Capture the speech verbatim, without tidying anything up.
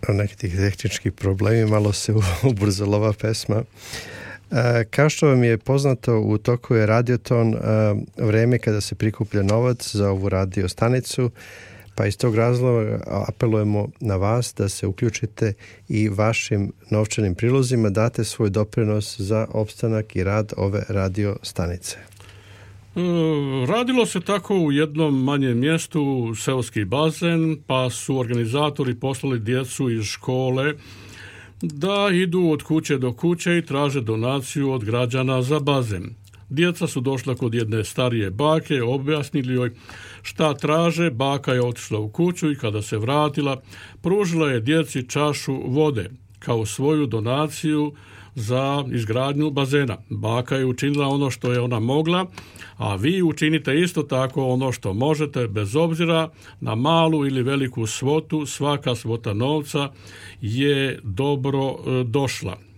nekih tehničkih problemi, malo se ubrzala ova pesma. Kao što vam je poznato, u toku je radioton, vreme kada se prikuplja novac za ovu radio stanicu, pa iz tog razloga apelujemo na vas da se uključite i vašim novčanim prilozima date svoj doprinos za opstanak i rad ove radio stanice. Radilo se tako u jednom manjem mjestu, seoski bazen, pa su organizatori poslali djecu iz škole da idu od kuće do kuće i traže donaciju od građana za bazen. Djeca su došla kod jedne starije bake, objasnili joj šta traže, baka je otišla u kuću i kada se vratila, pružila je djeci čašu vode kao svoju donaciju za izgradnju bazena. Baka je učinila ono što je ona mogla, a vi učinite isto tako ono što možete, bez obzira na malu ili veliku svotu. Svaka svota novca je dobro došla.